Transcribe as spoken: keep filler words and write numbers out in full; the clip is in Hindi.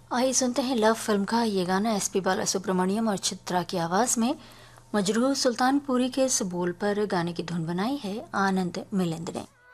आइए सुनते हैं लव फिल्म का ये गाना एसपी बालासुब्रमण्यम और चित्रा की आवाज़ में। मजरूह सुल्तानपुरी के इस बोल पर गाने की धुन बनाई है आनंद मिलिंद ने।